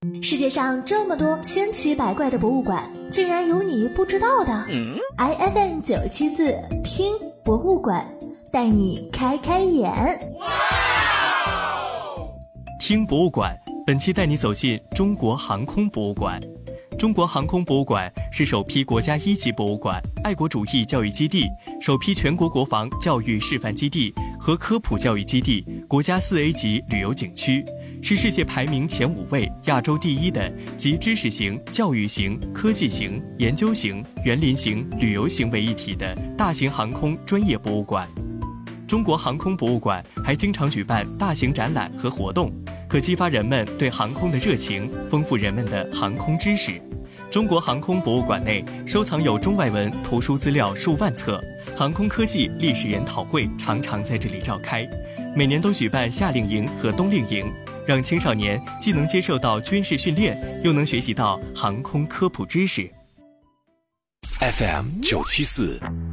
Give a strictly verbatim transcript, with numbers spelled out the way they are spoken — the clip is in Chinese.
世界上这么多千奇百怪的博物馆，竟然有你不知道的。嗯、I F M 九七四听博物馆，带你开开眼。 听博物馆，本期带你走进中国航空博物馆。中国航空博物馆是首批国家一级博物馆、爱国主义教育基地，首批全国国防教育示范基地和科普教育基地，国家四 A 级旅游景区，是世界排名前五位、亚洲第一的集知识型、教育型、科技型、研究型、园林型、旅游型为一体的大型航空专业博物馆。中国航空博物馆还经常举办大型展览和活动，可激发人们对航空的热情，丰富人们的航空知识。中国航空博物馆内收藏有中外文图书资料数万册，航空科技历史研讨会常常在这里召开，每年都举办夏令营和冬令营，让青少年既能接受到军事训练，又能学习到航空科普知识。 F M 九七四